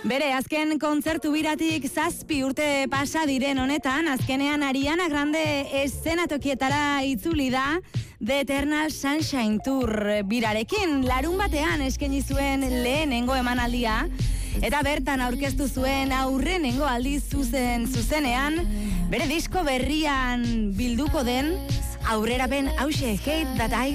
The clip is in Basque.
Bere, azken kontzertu biratik 7 urte pasa diren honetan, azkenean Ariana Grande eszenatokietara itzuli da The Eternal Sunshine Tour birarekin. Larun batean eskaini zuen lehenengo emanaldia, eta bertan aurkeztu zuen aurrenengo aldiz zuzenean, bere disko berrian bilduko den aurrerapen hauxe, Hate That I